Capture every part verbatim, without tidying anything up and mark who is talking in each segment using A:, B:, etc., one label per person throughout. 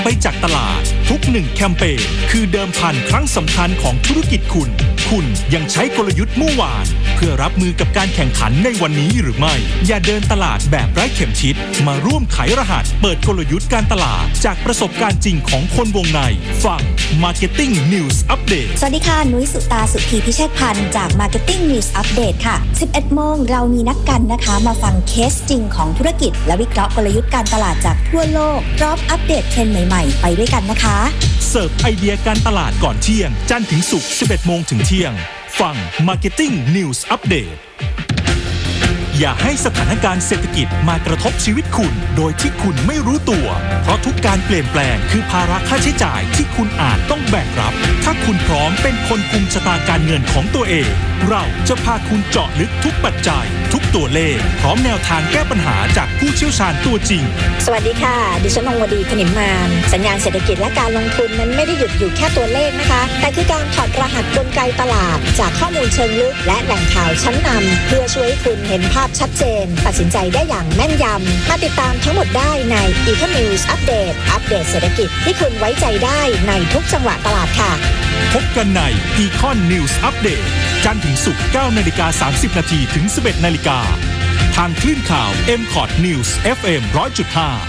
A: ไปจากตลาดทุกหนึ่งแคมเปญคือเดิมพันครั้งสำคัญของธุรกิจคุณคุณยังใช้กลยุทธ์เมื่อวานเพื่อรับมือกับการแข่งขันในวันนี้หรือไม่อย่าเดินตลาดแบบไร้เข็มทิศมาร่วมไขรหัสเปิดกลยุทธ์การตลาดจากประสบการณ์จริงของคนวงในฟัง Marketing News Update
B: สวัสดีค่ะนุ้ยสุตาสุธีพิเชษพันธ์จาก Marketing News Update ค่ะ สิบเอ็ดโมงเรามีนัดกันนะคะมาฟังเคสจริงของธุรกิจและวิเคราะห์กลยุทธ์การตลาดจากทั่วโลกพร้อมอัปเดตเทรนด์ใหม่ๆไปด้วยกันนะคะ
A: เสิร์ฟไอเดียการตลาดก่อนเที่ยงจันทร์ถึงศุกร์ สิบเอ็ดโมงถึงเที่ยงฟัง Marketing News Update อย่าให้สถานการณ์เศรษฐกิจมากระทบชีวิตคุณโดยที่คุณไม่รู้ตัวเพราะทุกการเปลี่ยนแปลงคือภาระค่าใช้จ่ายที่คุณอาจต้องแบกรับถ้าคุณพร้อมเป็นคนกุมชะตาการเงินของตัวเองเราจะพาคุณเจาะลึกทุกปัจจัยทุกตัวเลขพร้อมแนวทางแก้ปัญหาจากผู้เชี่ยวชาญตัวจริง
B: สวัสดีค่ะดิฉันนงวดีพนิมมานสัญญาณเศรษฐกิจและการลงทุนนั้นไม่ได้หยุดอยู่แค่ตัวเลขนะคะแต่คือการถอดรหัสกลไกตลาดจากข้อมูลเชิงลึกและแหล่งข่าวชั้นนำเพื่อช่วยให้คุณเห็นภาพชัดเจนตัดสินใจได้อย่างแม่นยำมาติดตามทั้งหมดได้ใน Econ News Update อัปเดตเศรษฐกิจที่คุณไว้ใจได้ในทุกจังหวะตลาดค่ะ
A: พบกันใน Econ News Update จันทร์ถึงศุกร์ เก้านาฬิกาสามสิบนาทีถึง สิบเอ็ดนาฬิกาทางคลื่นข่าว เอ็ม คอร์ด News เอฟ เอ็ม หนึ่งร้อยจุดห้า ห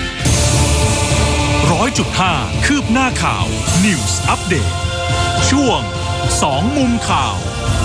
A: นึ่งร้อยจุดห้า คืบหน้าข่าว News Update ช่วงสองมุมข่าว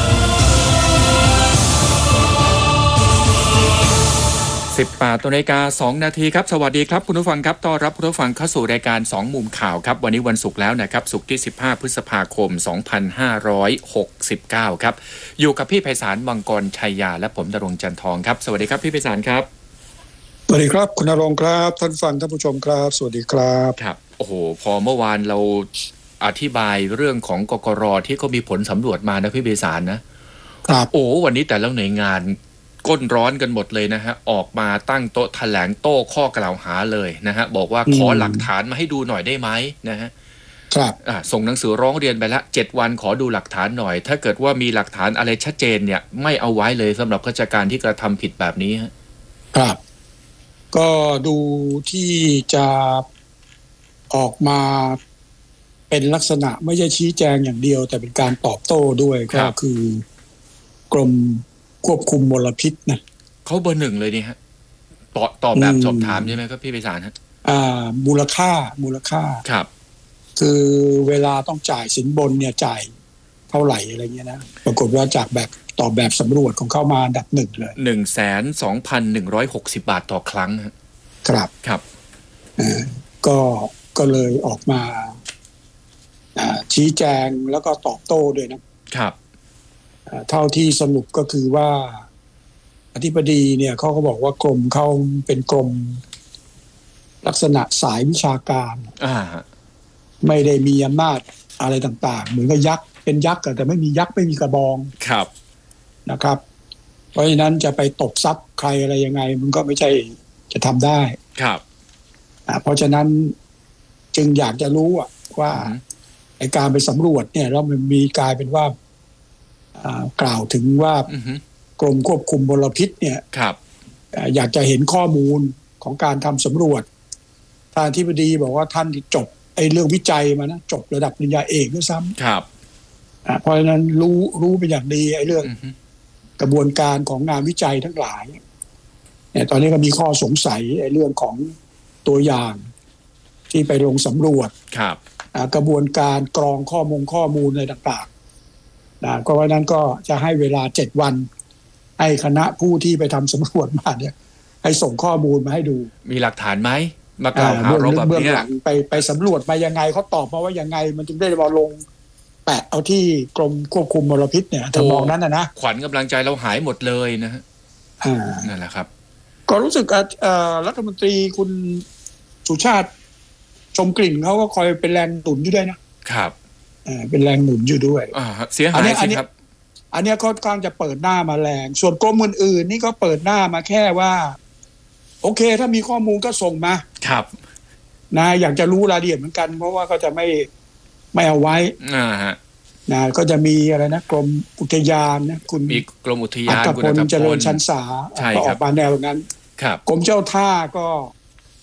C: สิบแปดนาฬิกาสองนาทีครับสวัสดีครับคุณผู้ฟังครับต้อนรับคุณผู้ฟังเข้าสู่รายการสองมุมข่าวครับวันนี้วันศุกร์แล้วนะครับศุกร์ที่สิบห้าพฤษภาคมสองพันห้าร้อยหกสิบเก้าครับอยู่กับพี่ไพศาลมังกรชัยยาและผมณรงค์จันทองครับสวัสดีครับพี่ไพศาลครับ
D: สวัสดีครับคุณณรงค์ครับท่านฟังท่านผู้ชมครับสวัสดีครับ
C: ครับโอ้โหพอเมื่อวานเราอธิบายเรื่องของกกร.ที่เขามีผลสำรวจมานะพี่ไพศาลนะครับโอ้วันนี้แต่ละหน่วยงานก้นร้อนกันหมดเลยนะฮะออกมาตั้งโต๊ะแถลงโต้ข้อกล่าวหาเลยนะฮะบอกว่าขอหลักฐานมาให้ดูหน่อยได้ไหมนะฮะ
D: ครับ
C: อ่าส่งหนังสือร้องเรียนไปละเจ็ดวันขอดูหลักฐานหน่อยถ้าเกิดว่ามีหลักฐานอะไรชัดเจนเนี่ยไม่เอาไว้เลยสำหรับข้าราชการที่กระทำผิดแบบนี้ฮะ
D: ครับก็ดูที่จะออกมาเป็นลักษณะไม่ใช่ชี้แจงอย่างเดียวแต่เป็นการตอบโต้ด้วยก็คือกรมควบคุมมลพิษนะ
C: เขาเบอร์หนึ่งเลยนี่ฮะตอบตอบแบบสอบถามใช่ไหมครับพี่ไพศาลฮะ
D: อ่ามูลค่ามูลค่า
C: ครับ
D: คือเวลาต้องจ่ายสินบนเนี่ยจ่ายเท่าไหร่อะไรเงี้ยนะปรากฏว่าจากแบบตอบแบบสำรวจของเข้ามาอันดับหนึ่งเลย
C: หนึ่งแสนสองพันหนึ่งร้อยหกสิบบาทต่อครั้ง
D: ครับ
C: ครับ
D: อ่าก็ก็เลยออกมาอ่าชี้แจงแล้วก็ตอบโต้ด้วยนะครับเท่าที่สรุปก็คือว่าอธิบดีเนี่ยเขาก็บอกว่ากรมเขาเป็นกรมลักษณะสายวิชาการไม่ได้มีอำนาจอะไรต่างๆเหมือนกับยักษ์เป็นยักษ์แต่ไม่มียักษ์ไม่มีกระบอง
C: ครับ
D: นะครับเพราะฉะนั้นจะไปตบทรัพย์ใครอะไรยังไงมันก็ไม่ใช่จะทำได้
C: ครับ
D: เพราะฉะนั้นจึงอยากจะรู้ว่าไอ้การไปสำรวจเนี่ยแล้วมันมีกลายเป็นว่ากล่าวถึงว่ากรมควบคุมมลพิษเนี่ยอยากจะเห็นข้อมูลของการทำสำรวจท่านอธิบดีบอกว่าท่านจบไอ้เรื่องวิจัยมานะจบระดับปริญญาเอกด้วยซ้
C: ำครับ
D: เพราะฉะนั้นรู้รู้เป็นอย่างดีไอ้เรื่องกระบวนการของงานวิจัยทั้งหลายเนี่ยตอนนี้ก็มีข้อสงสัยไอ้เรื่องของตัวอย่างที่ไปลงสำรวจ
C: ครับ
D: กระบวนการกรองข้อมูลข้อมูลอะไรต่างๆนะก็เพราะนั้นก็จะให้เวลาเจ็ดวันให้คณะผู้ที่ไปทำสำรวจมาเนี่ยให้ส่งข้อมูลมาให้ดู
C: มีหลักฐานไหมมากล่าวหาเราแบบนี้
D: ไปไปสำรวจมายังไงเขาตอบมาว่ายังไงมันจึงได้มาลงแปะเอาที่กรมควบคุมมลพิษเนี่ยทำนองนั้นนะนะ
C: ขวัญกำลังใจเราหายหมดเลยนะฮะนั่นแหละครับ
D: ก็รู้สึกรัฐมนตรีคุณสุชาติชมกลิ่นเขาก็คอยเป็นแรงหนุนอยู่ด้วยนะครับเป็นแรงหนุนอยู่ด้วย
C: เสียหายสิครับ
D: อันนี้ค่อนข้างจะเปิดหน้ามาแรงส่วนกรมอื่นๆนี่ก็เปิดหน้ามาแค่ว่าโอเคถ้ามีข้อมูลก็ส่งมา
C: ครับ
D: นะอยากจะรู้รายละเอียดเหมือนกันเพราะว่าก็จะไม่ไม่เอาไว้
C: อ่าฮะ
D: นะก็จะมีอะไรนะกรมอุทยานนะคุณ
C: มีกรมอุทยาน
D: คุณอัตพลเจริญชันษาก็ออกมาแนวนั้น
C: ครับ
D: กรมเจ้าท่าก็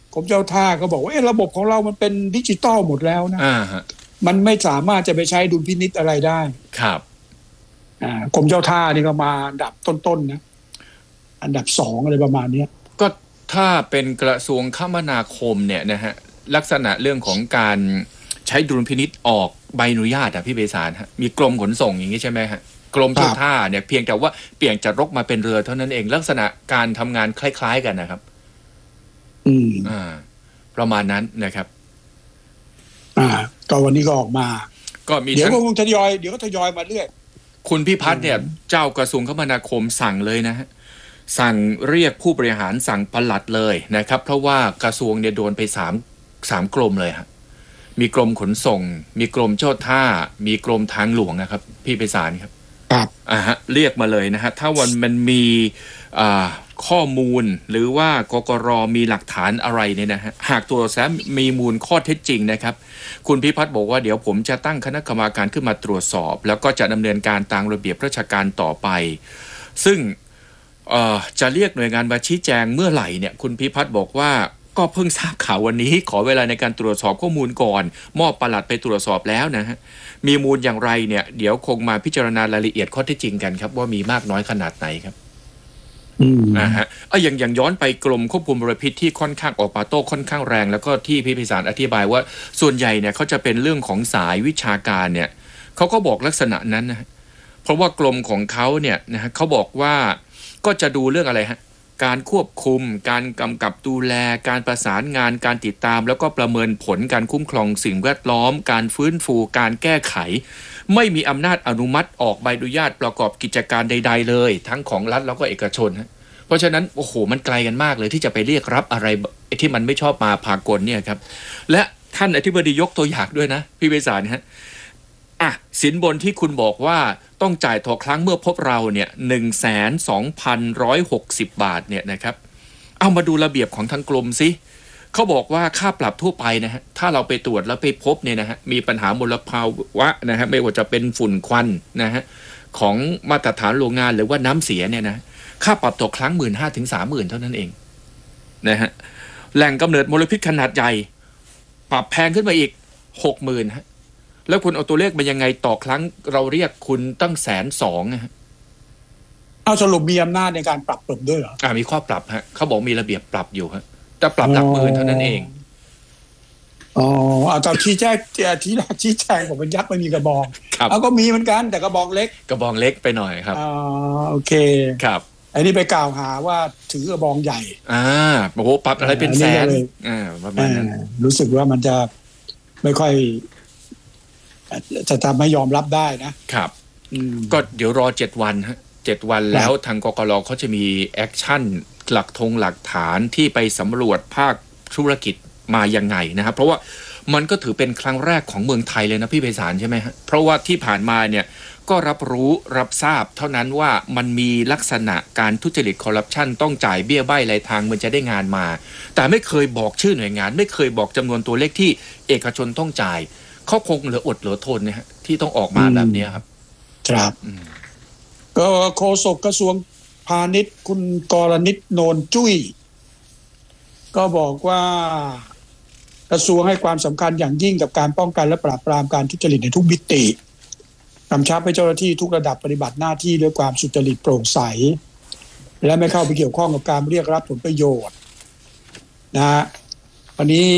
D: กรมเจ้าท่าก็บอกว่าเอ๊ะระบบของเรามันเป็นดิจิตอลหมดแล้วนะมันไม่สามารถจะไปใช้ดุลพินิจอะไรได้
C: ครับ
D: อ่ากรมเจ้าท่านี่ก็มาอันดับต้นๆนะอันดับสองอะไรประมาณนี้
C: ก็ถ้าเป็นกระทรวงคมนาคมเนี่ยนะฮะลักษณะเรื่องของการใช้ดุลพินิจออกใบอนุญาตอ่ะพี่เบสารฮะมีกรมขนส่งอย่างนี้ใช่ไหมฮะกรมเจ้าท่าเนี่ยเพียงแต่ว่าเปลี่ยนจากรกมาเป็นเรือเท่านั้นเองลักษณะการทำงานคล้ายๆกันนะครับ
D: อืม
C: อ่าประมาณนั้นนะครับ
D: อ่าก็วันนี้ก็ออกมา
C: ก็มี
D: เดี๋ยวก็คงทยอยเดี๋ยวก็ทยอยมาเรื่อย
C: คุณพิพัฒน์เนี่ยเจ้ากระทรวงคมนาคมสั่งเลยนะฮะสั่งเรียกผู้บริหารสั่งปลัดเลยนะครับเพราะว่ากระทรวงเนี่ยโดนไปสามสามกรมเลยฮะมีกรมขนส่งมีกรมเจ้าท่ามีกรมทางหลวงนะครับพี่ไพศาลครับ
D: ครับ
C: อ่าฮะเรียกมาเลยนะฮะถ้าวันมันมีอ่าข้อมูลหรือว่ากกร.มีหลักฐานอะไรเนี่ยนะฮะหากตัวแซมมีมูลข้อเท็จจริงนะครับคุณพิพัฒน์บอกว่าเดี๋ยวผมจะตั้งคณะกรรมการขึ้นมาตรวจสอบแล้วก็จะดำเนินการตามระเบียบราชการต่อไปซึ่งเอ่อจะเรียกหน่วยงานมาชี้แจงเมื่อไหร่เนี่ยคุณพิพัฒน์บอกว่าก็เพิ่งทราบข่าววันนี้ขอเวลาในการตรวจสอบข้อมูลก่อนมอบปลัดไปตรวจสอบแล้วนะฮะมีมูลอย่างไรเนี่ยเดี๋ยวคงมาพิจารณารายละเอียดข้อเท็จจริงกันครับว่ามีมากน้อยขนาดไหนครับ
D: อืม
C: นะฮะเอ้ยอย่างอย่างย้อนไปกรมควบคุมมลพิษที่ค่อนข้างออกมาโต้ค่อนข้างแรงแล้วก็ที่พี่ไพศาลอธิบายว่าส่วนใหญ่เนี่ยเขาจะเป็นเรื่องของสายวิชาการเนี่ยเขาก็บอกลักษณะนั้นนะเพราะว่ากรมของเขาเนี่ยนะฮะเขาบอกว่าก็จะดูเรื่องอะไรฮะการควบคุมการกำกับดูแลการประสานงานการติดตามแล้วก็ประเมินผลการคุ้มครองสิ่งแวดล้อมการฟื้นฟูการแก้ไขไม่มีอำนาจอนุมัติออกใบอนุญาตประกอบกิจการใดๆเลยทั้งของรัฐแล้วก็เอกชนฮะเพราะฉะนั้นโอ้โหมันไกลกันมากเลยที่จะไปเรียกรับอะไรที่มันไม่ชอบมาพากลเนี่ยครับและท่านอธิบดียกตัวอย่างด้วยนะพี่ไพศาลฮะอ่ะสินบนที่คุณบอกว่าต้องจ่ายต่อครั้งเมื่อพบเราเนี่ยหนึ่งแสนสองพันร้อยหกสิบบาทเนี่ยนะครับเอามาดูระเบียบของทางกรมสิเขาบอกว่าค่าปรับทั่วไปนะฮะถ้าเราไปตรวจแล้วไปพบเนี่ยนะฮะมีปัญหามลภาวะนะฮะไม่ว่าจะเป็นฝุ่นควันนะฮะของมาตรฐานโรงงานหรือว่าน้ำเสียเนี่ยนะค่าปรับต่อครั้งหมื่นห้าถึงสามหมื่นเท่านั้นเองนะฮะแหล่งกำเนิดมลพิษขนาดใหญ่ปรับแพงขึ้นมาอีกหกหมื่นฮะแล้วคุณเอาตัวเลขมายังไงต่อครั้งเราเรียกคุณตั้งแสนสองฮะ
D: เอาสรุปมีอำนาจในการปรับปรุงด้วยเหรอ
C: อ่ามีข้อปรับฮะเขาบอกมีระเบียบปรับอยู่ฮะแต่ปรับหลักหมื่นเท่านั้นเอง
D: อ๋อเอาตอนชี้แจงที่แรกชี้แจงผมเป็นยักษ์ไม่มีกระบองเอาก็มีเหมือนกันแต่กระบองเล็ก
C: กระบองเล็กไปหน่อยครับ
D: อ๋อโอเค
C: ครับ
D: อันนี้ไปกล่าวหาว่าถือกระบองใหญ่
C: อ่าโอ้โหปรับอะไรเป็นแสนอ่าประมาณนั้น
D: รู้สึกว่ามันจะไม่ค่อยจะทำให้ยอมรับได้
C: นะครับก็เดี๋ยวรอเจ็ดวันฮะเจ็ดวันแล้วทางกกร.เขาจะมีแอคชั่นหลักธงหลักฐานที่ไปสำรวจภาคธุรกิจมายังไงนะครับเพราะว่ามันก็ถือเป็นครั้งแรกของเมืองไทยเลยนะพี่ไพศาลใช่ไหมฮะเพราะว่าที่ผ่านมาเนี่ยก็รับรู้รับทราบเท่านั้นว่ามันมีลักษณะการทุจริตคอร์รัปชันต้องจ่ายเบี้ยใบ้รายทางมันจะได้งานมาแต่ไม่เคยบอกชื่อหน่วยงานไม่เคยบอกจำนวนตัวเลขที่เอกชนต้องจ่ายเขาคงเหลืออดเหลือทนนะฮะที่ต้องออกมาแบบนี้ครับ
D: ครับก็โฆษกกระทรวงพาณิชย์คุณกรณิตโนนจุ้ยก็บอกว่ากระทรวงให้ความสำคัญอย่างยิ่งกับการป้องกันและปราบปรามการทุจริตในทุกมิติกำชับให้เจ้าหน้าที่ทุกระดับปฏิบัติหน้าที่ด้วยความสุจริตโปร่งใสและไม่เข้าไปเกี่ยวข้องกับการเรียกรับผลประโยชน์นะฮะวันนี้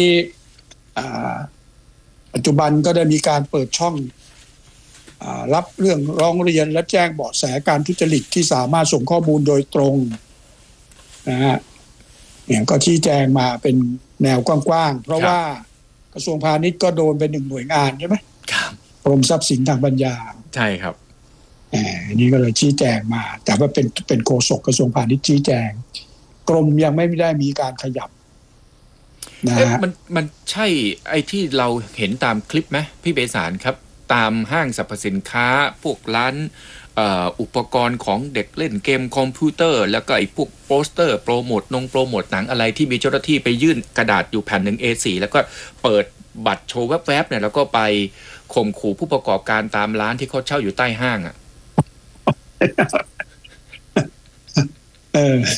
D: ปัจจุบันก็ได้มีการเปิดช่องรับเรื่องร้องเรียนและแจ้งเบาะแสการทุจริตที่สามารถส่งข้อมูลโดยตรงนะฮะเนี่ยก็ชี้แจงมาเป็นแนวกว้างๆเพราะว่ากระทรวงพาณิชย์ก็โดนเป็นหนึ่งหน่วยงานใช่ไหม
C: ครับ
D: กรมทรัพย์สินทางปัญญา
C: ใช่ครับ
D: อันนี้ก็เลยชี้แจงมาแต่ว่าเป็นเป็นโฆษกกระทรวงพาณิชย์ชี้แจงกรมยังไม่ได้มีการขยับ
C: นะฮะมันมันใช่ไอ้ที่เราเห็นตามคลิปไหมพี่เบสารครับตามห้างสรรพสินค้าพวกร้านอุปกรณ์ของเด็กเล่นเกมคอมพิวเตอร์แล้วก็ไอ้พวกโปสเตอร์โปรโมทนงโปรโมทหนังอะไรที่มีเจ้าหน้าที่ไปยื่นกระดาษอยู่แผ่นหนึ่ง เอ โฟร์ แล้วก็เปิดบัตรโชว์แวบๆเนี่ยแล้วก็ไปข่มขู่ผู้ประกอบการตามร้านที่เขาเช่าอยู่ใต้ห้างอ่ะ
D: เออ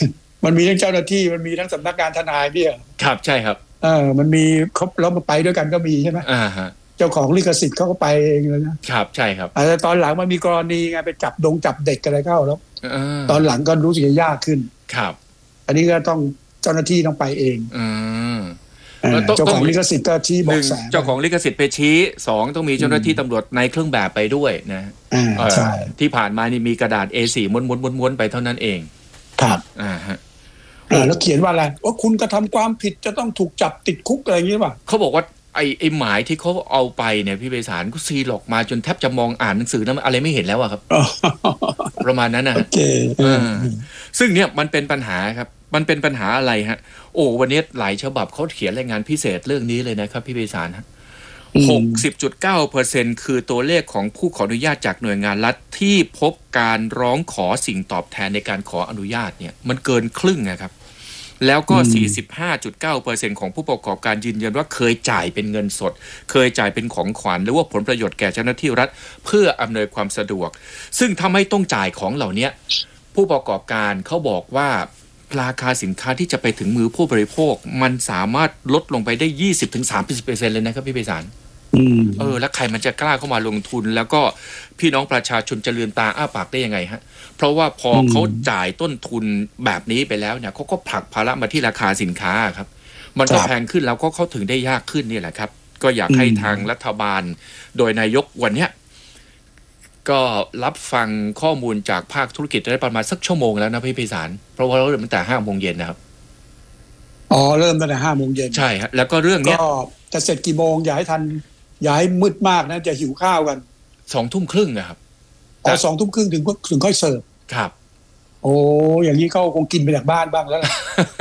D: มันมีทั้งเจ้าหน้าที่มันมีทั้งสำนักงานทนายเนี่ย
C: ครับใช่ครับ
D: เออมันมีเขาเราไปด้วยกันก็มีใช่ไหม
C: อ่าฮะ
D: เจ้าของลิขสิทธิ์เขาก็ไปเองเลย
C: นะครับใช่ครับ
D: แต่ตอนหลังมันมีกรณีไงไปจับดงจับเด็กอะไรเข้าแล้วตอนหลังก็รู้สึกยากขึ้น
C: ครับ
D: อันนี้ก็ต้องเจ้าหน้าที่ต้องไปเอง
C: อืม
D: เจ้าของลิขสิทธิ์ก็ชี้บอกแส
C: เจ้าของลิขสิทธิ์ไปชี้สองต้องมีเจ้าหน้าที่ตำรวจในเครื่องแบบไปด้วยนะ
D: ใช่
C: ที่ผ่านมานี่มีกระดาษ เอ โฟร์ ม้วนๆๆๆไปเท่านั้นเอง
D: ครับ
C: อ่าฮะ
D: แล้วเขียนว่าอะไรว่าคุณกระทำความผิดจะต้องถูกจับติดคุกอะไรอย่างนี้ป่ะ
C: เขาบอกว่าไอ้ไอ้หมายที่เขาเอาไปเนี่ยพี่ไพศาลก็ซีหลอกมาจนแทบจะมองอ่านหนังสือนั้นอะไรไม่เห็นแล้วอะครับประมาณนั้นนะ
D: โอเค
C: ซึ่งเนี่ยมันเป็นปัญหาครับมันเป็นปัญหาอะไรฮะโอ้วันนี้หลายฉบับเขาเขียนรายงานพิเศษเรื่องนี้เลยนะครับพี่ไพศาลฮะ หกสิบจุดเก้าเปอร์เซ็นต์ คือตัวเลขของผู้ขออนุญาตจากหน่วยงานรัฐที่พบการร้องขอสิ่งตอบแทนในการขออนุญาตเนี่ยมันเกินครึ่งนะครับแล้วก็ สี่สิบห้าจุดเก้าเปอร์เซ็นต์ ของผู้ประกอบการยืนยันว่าเคยจ่ายเป็นเงินสดเคยจ่ายเป็นของขวัญหรือว่าผลประโยชน์แก่เจ้าหน้าที่รัฐเพื่ออำนวยความสะดวกซึ่งถ้าไม่ต้องจ่ายของเหล่านี้ผู้ประกอบการเขาบอกว่าราคาสินค้าที่จะไปถึงมือผู้บริโภคมันสามารถลดลงไปได้ ยี่สิบถึงสามสิบเปอร์เซ็นต์ เลยนะครับพี่ไพศาลเออแล้วใครมันจะกล้าเข้ามาลงทุนแล้วก็พี่น้องประชาชนจะลืมตาอ้าปากได้ยังไงฮะเพราะว่าพอเขาจ่ายต้นทุนแบบนี้ไปแล้วเนี่ยเขาก็ผลักภาระมาที่ราคาสินค้าครับมันก็แพงขึ้นแล้วก็เข้าถึงได้ยากขึ้นนี่แหละครับก็อยากให้ทางรัฐบาลโดยนายกวันเนี้ยก็รับฟังข้อมูลจากภาคธุรกิจได้ประมาณสักชั่วโมงแล้วนะพี่ไพศาลเพราะว่าเราเริ่มตั้งแต่ห้าโมงเย็นนะครับ
D: อ๋อเริ่มตั้งแต่ห้าโมงเย็น
C: ใช่ฮะแล้วก็เรื่องเนี้ย
D: ก็จะเสร็จกี่โมงอย่าให้ทันอย่าให้มืดมากนะจะหิวข้าวกัน
C: สองทุ่มครึ่งนะครับ
D: อ๋อสองทุ่มครึ่งถึงถึงค่อยเสิร์ฟ
C: ครับ
D: โอ้อย่างนี้เขาคงกินไปจากบ้านบ้างแล้วล่ะ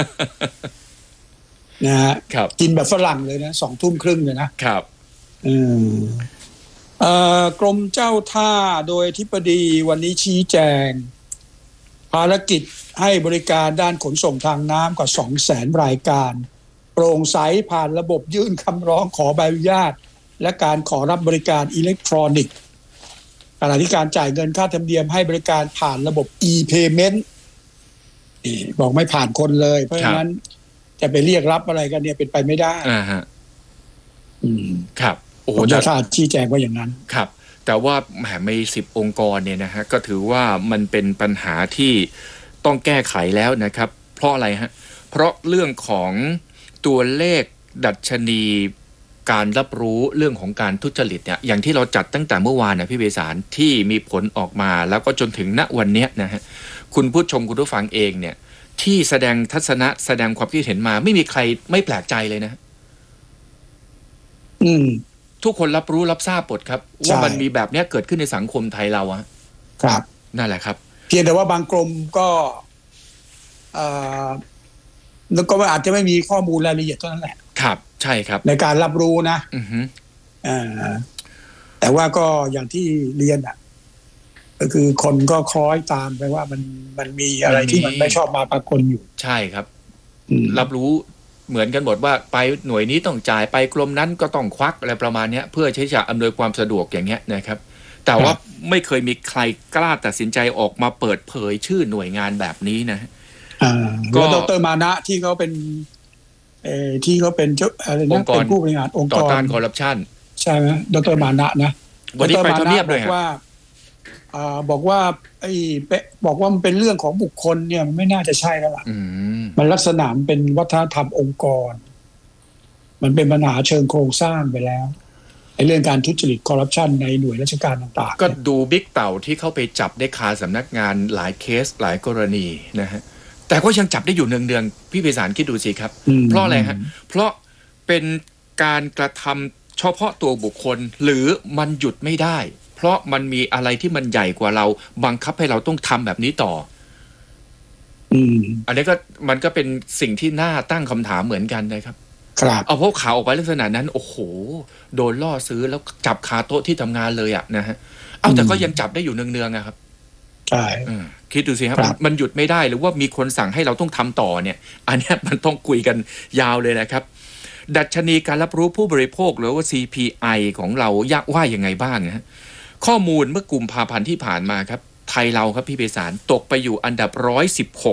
D: นะฮะกินแบบฝรั่งเลยนะสองทุ่มครึ่งเลย
C: นะครับ
D: อืมเอ่อกรมเจ้าท่าโดยอธิบดีวันนี้ชี้แจงภารกิจให้บริการด้านขนส่งทางน้ำกว่า สองแสน รายการโปร่งใสผ่านระบบยื่นคำร้องขอใบอนุญาตและการขอรับบริการอิเล็กทรอนิกส์ขณะที่การจ่ายเงินค่าธรรมเนียมให้บริการผ่านระบบ e-payment นี่บอกไม่ผ่านคนเลยเพราะฉะนั้นจะไปเรียกรับอะไรกันเนี่ยเป็นไปไม่ได้
C: อ่าฮะอืมครับ
D: โอ้โหจะชี้แจงว่าอย่างนั้น
C: ครับแต่ว่าแหมมีสิบองค์กรเนี่ยนะฮะก็ถือว่ามันเป็นปัญหาที่ต้องแก้ไขแล้วนะครับเพราะอะไรฮะเพราะเรื่องของตัวเลขดัชนีการรับรู้เรื่องของการทุจริตเนี่ยอย่างที่เราจัดตั้งแต่เมื่อวานนะพี่เบสารที่มีผลออกมาแล้วก็จนถึงณวันนี้นะฮะคุณผู้ชมคุณผู้ฟังเองเนี่ยที่แสดงทัศนะแสดงความคิดเห็นมาไม่มีใครไม่แปลกใจเลยนะ
D: อืม
C: ทุกคนรับรู้รับทราบหมดครับว่ามันมีแบบนี้เกิดขึ้นในสังคมไทยเราอะ
D: ครับ
C: นั่นแหละครับ
D: เพียงแต่ว่าบางกรมก็เอ่อแล้วก็อาจจะไม่มีข้อมูลรายละเอียดเท่านั้นแหละ
C: ครับใช่ครับ
D: ในการรับรู้นะ
C: อือฮึ
D: อ่าแต่ว่าก็อย่างที่เรียนอ่ะก็คือคนก็คล้อยตามไปว่ามันมันมีอะไรที่มันไม่ชอบมาปรากฏอยู่
C: ใช่ครับรับรู้เหมือนกันหมดว่าไปหน่วยนี้ต้องจ่ายไปกรมนั้นก็ต้องควักอะไรประมาณนี้เพื่อใช้จะอำนวยความสะดวกอย่างเงี้ยนะครับแต่ว่าไม่เคยมีใครกล้าตัดสินใจออกมาเปิดเผยชื่อหน่วยงานแบบนี้นะ
D: ก็ดร.มานะที่เขาเป็นเอ่อที่เขาเป็นเจ้าอะไรนะเป็นผู้บริหารองค์กร
C: ต่อต้านคอร์รัปชัน
D: ใช่ไหมดร.มานะนะ
C: วันนี้ไปทำเนียบเลย
D: ว่าอ่าบอกว่าไอ้บอกว่ามันเป็นเรื่องของบุคคลเนี่ยมันไม่น่าจะใช่แล้วล่ะมันลักษณะมันเป็นวัฒนธรรมองค์กรมันเป็นปัญหาเชิงโครงสร้างไปแล้วไอ้เรื่องการทุจริตคอร์รัปชันในหน่วยราชการต่าง
C: ๆก็ดูบิ๊กเต่าที่เข้าไปจับได้คาสำนักงานหลายเคสหลายกรณีนะฮะแต่ก็ยังจับได้อยู่เนืองๆพี่ไพศาลคิดดูสิครับเพราะอะไรฮะเพราะเป็นการกระทำเฉพาะตัวบุคคลหรือมันหยุดไม่ได้เพราะมันมีอะไรที่มันใหญ่กว่าเราบังคับให้เราต้องทำแบบนี้ต่อ
D: อืม
C: อันนี้ก็มันก็เป็นสิ่งที่น่าตั้งคำถามเหมือนกันนะครับ
D: ครับ
C: เอาพวกข่าวออกไปลักษณะนั้นโอ้โหโดนล่อซื้อแล้วจับคาโต๊ะที่ทำงานเลยอ่ะนะฮะเอาแต่ก็ยังจับได้อยู่เนืองๆนะครับ
D: ใช่
C: คิดดูสิครับมันหยุดไม่ได้หรือว่ามีคนสั่งให้เราต้องทำต่อเนี่ยอันนี้มันต้องคุยกันยาวเลยนะครับดัชนีการรับรู้ผู้บริโภคหรือว่า ซี พี ไอ ของเรายากว่ายังไงบ้างนะฮะข้อมูลเมื่อกุมภาพันธ์ที่ผ่านมาครับไทยเราครับพี่ไพศาลตกไปอยู่อันดับหนึ่งร้อยสิบหก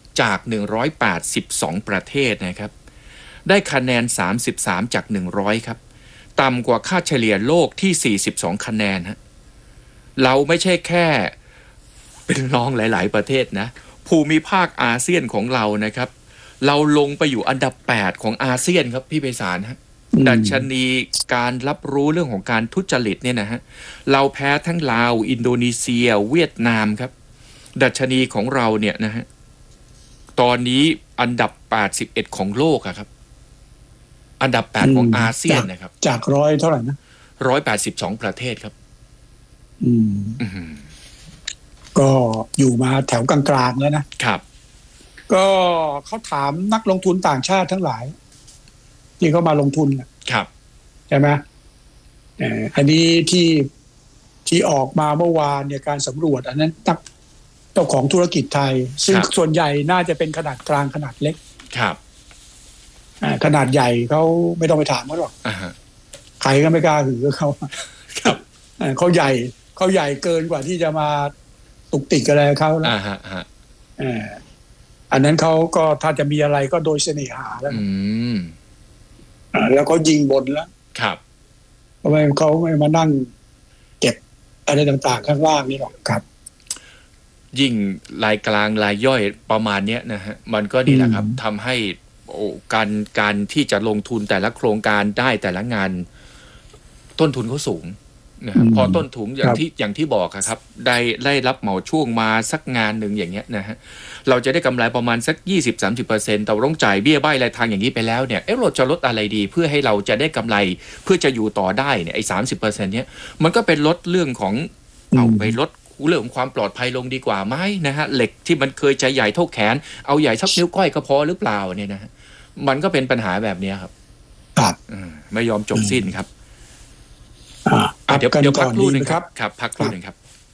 C: จากหนึ่งร้อยแปดสิบสองประเทศนะครับได้คะแนนสามสิบสามจากหนึ่งร้อยครับต่ำกว่าค่าเฉลี่ยโลกที่สี่สิบสองคะแนนฮะเราไม่ใช่แค่เป็นรองหลายๆประเทศนะภูมิภาคอาเซียนของเรานะครับเราลงไปอยู่อันดับแปดของอาเซียนครับพี่ไพศาลฮะดัชนีการรับรู้เรื่องของการทุจริตเนี่ยนะฮะเราแพ้ทั้งลาวอินโดนีเซียเวียดนามครับดัชนีของเราเนี่ยนะฮะตอนนี้อันดับแปดสิบเอ็ดของโลกอะครับอันดับแปดของอาเซียนนะครับ
D: จากร้อยเท่าไหร่นะ
C: ร้อยแปดสิบสองประเทศครับ
D: อืมก็อยู่มาแถวกลางๆแล้วนะครับก็เขาถามนักลงทุนต่างชาติทั้งหลายที่เขามาลงทุน
C: ครับ
D: ใช่ไหมเอ่ออันนี้ที่ที่ออกมาเมื่อวานเนี่ยการสำรวจอันนั้นนักเจ้าของธุรกิจไทยซึ่งส่วนใหญ่น่าจะเป็นขนาดกลางขนาดเล็ก
C: ครับ
D: อ่าขนาดใหญ่เขาไม่ต้องไปถามเขาหรอก
C: อ่าฮะ
D: ใครก็ไม่กล้าหือเขาครับอ่าเขาใหญ่เขาใหญ่เกินกว่าที่จะมาตุกติกอะไรเขาแล้ว
C: อ่าฮะฮะ
D: อ่าอันนั้นเขาก็ถ้าจะมีอะไรก็โดยเสน่หาแล้ว
C: อืม
D: อ่าแล้วเขายิงบนแล้ว
C: ครับ
D: ทำไมเขาไม่มานั่งเก็บอะไรต่างๆข้างล่างนี่หรอกครับ
C: ยิ่งรายกลางรายย่อยประมาณเนี้ยนะฮะมันก็นี่แหละครับทำให้การการที่จะลงทุนแต่ละโครงการได้แต่ละงานต้นทุนเขาสูงนะพอต้นทุนอย่างที่อย่างที่บอกครับได้ได้รับเหมาช่วงมาสักงานหนึ่งอย่างเงี้ยนะฮะเราจะได้กำไรประมาณสัก ยี่สิบถึงสามสิบเปอร์เซ็นต์ แต่ต้องจ่ายเบี้ยใบ้รายทางอย่างนี้ไปแล้วเนี่ยเอ๊ะเราจะลดอะไรดีเพื่อให้เราจะได้กำไรเพื่อจะอยู่ต่อได้เนี่ยไอ้ สามสิบเปอร์เซ็นต์ เนี้ยมันก็เป็นลดเรื่องของเอาไปลดเรื่องของความปลอดภัยลงดีกว่าไหมนะฮะเหล็กที่มันเคยจะใหญ่เท่าแขนเอาใหญ่เท่านิ้วก้อยก็พอหรือเปล่าเนี่ยนะฮะมันก็เป็นปัญหาแบบนี้ครับ
D: ครับ
C: ไม่ยอมจบสิ้นครับ
D: อ่าเดี๋ยว
C: เดี๋ยวพักครู่หนึ่งครับครับพักครู่หนึ่งครับ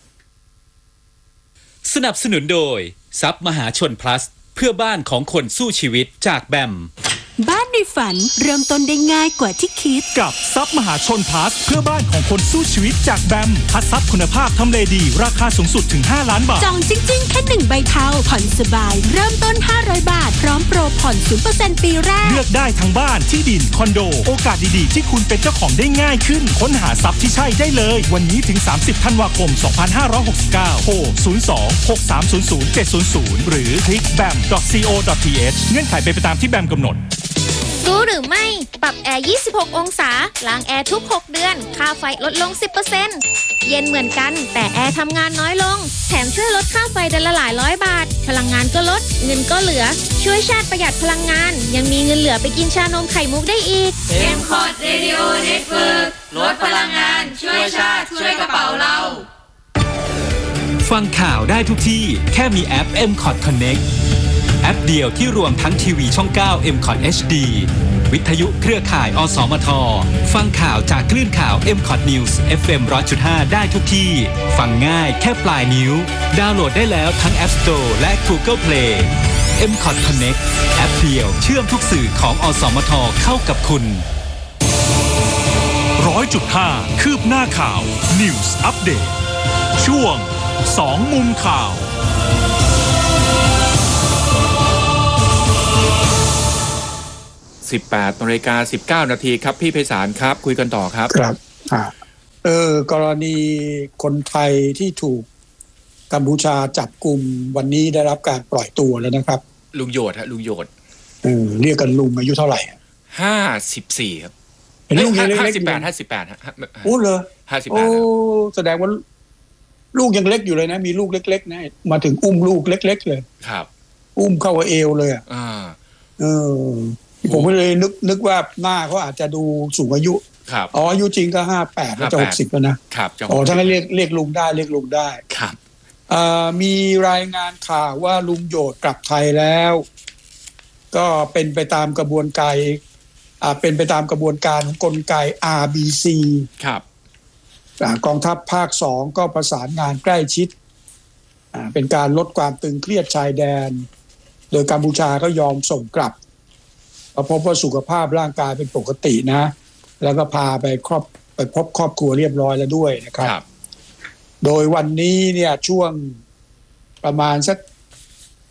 A: สนับสนุนโดยทรัพย์มหาชน plus เพื่อบ้านของคนสู้ชีวิตจากแบม
E: บ้านในฝันเริ่มต้นได้ง่ายกว่าที่คิด
A: กับทรัพย์มหาชน plus เพื่อบ้านของคนสู้ชีวิตจากแบมคัดทรัพย์คุณภาพทำเลดีราคาสูงสุดถึงห้าล้านบาท
E: จองจริงๆแค่หนึ่งใบเทาผ่อนสบายเริ่มต้นห้าร้อยบาทพร้อมโปรผ่อน ศูนย์เปอร์เซ็นต์ ปีแรก
A: เลือกได้ทั้งบ้านที่ดินคอนโดโอกาสดีๆที่คุณเป็นเจ้าของได้ง่ายขึ้นค้นหาทรัพย์ที่ใช่ได้เลยวันนี้ถึงสามสิบธันวาคมสองพันห้าร้อยหกสิบเก้าโทรศูนย์ สอง หก สาม ศูนย์ ศูนย์ เจ็ด ศูนย์ ศูนย์หรือคลิก แบม ดอท ซี โอ ดอท ที เอช เงื่อนไขเป็นไปตามที่แบมกำหนด
F: รู้หรือไม่ปรับแอร์ยี่สิบหกองศาล้างแอร์ทุกหกเดือนค่าไฟลดลง สิบเปอร์เซ็นต์ เย็นเหมือนกันแต่แอร์ทำงานน้อยลงแถมช่วยลดค่าไฟเดือนละหลายร้อยบาทพลังงานก็ลดเงินก็เหลือช่วยชาติประหยัดพลังงานยังมีเงินเหลือไปกินชานมไข่มุกได้อีก
G: เอ็ม คอร์ด Radio Network ลดพลังงานช่วยชาติช่วยกระเป๋าเรา
A: ฟังข่าวได้ทุกที่แค่มีแอป เอ็ม คอร์ด Connect แอปเดียวที่รวมทั้งทีวีช่องเก้า เอ็ม คอร์ด เอช ดี วิทยุเครือข่ายอสมทฟังข่าวจากคลื่นข่าว เอ็ม คอร์ด News เอฟ เอ็ม หนึ่งร้อยจุดห้า ได้ทุกที่ฟังง่ายแค่ปลายนิ้วดาวน์โหลดได้แล้วทั้ง App Store และ Google Play เอ็ม คอร์ด Connect แอปเดียวเชื่อมทุกสื่อของอสมทเข้ากับคุณ หนึ่งร้อยจุดห้า คืบหน้าข่าว News Update ช่วงสองมุมข่าว
C: สิบแปดนาฬิกาสิบเก้านาทีครับพี่ไพศาลครับคุยกันต่อครับ
D: ครับอ่าเออกรณีคนไทยที่ถูกกัมพูชาจับกุมวันนี้ได้รับการปล่อยตัวแล้วนะครับ
C: ลุงโยดฮะลุงโยด
D: เออเรียกกันลุงอายุเท่าไหร่
C: ห้าสิบสี่ครับ
D: เป็นลูกเล็กๆ
C: ห้าสิบแปด ห้าสิบแปดฮะ
D: โอ้เหรอ
C: ห้าสิบแปด
D: โอ้แสดงว่าลูกยังเล็กอยู่เลยนะมีลูกเล็กๆนะมาถึงอุ้มลูกเล็กๆเลย
C: ครับ
D: อุ้มเข้าเอวเลยอ่ะเออผมก็เลยนึกนึกว่าหน้าเขาอาจจะดูสูงอายุ
C: ครับ
D: อ๋ออายุจริงก็ห้าแปดแล้วจะหกสิบแล้วนะครับอ๋อถ้างั้นเรียกเรียกลุงได้เรียกลุงได้
C: ครับ
D: อ่ามีรายงานข่าวว่าลุงโยดกลับไทยแล้วก็เป็นไปตามกระบวนการอ่าเป็นไปตามกระบวนการกลไก อาร์ บี ซี
C: ครับ
D: กองทัพภาคสองก็ประสานงานใกล้ชิดอ่าเป็นการลดความตึงเครียดชายแดนโดยกัมพูชาก็ยอมส่งกลับพบว่าสุขภาพร่างกายเป็นปกตินะแล้วก็พาไปครอบไปพบครอบครัวเรียบร้อยแล้วด้วยนะครับโดยวันนี้เนี่ยช่วงประมาณสัก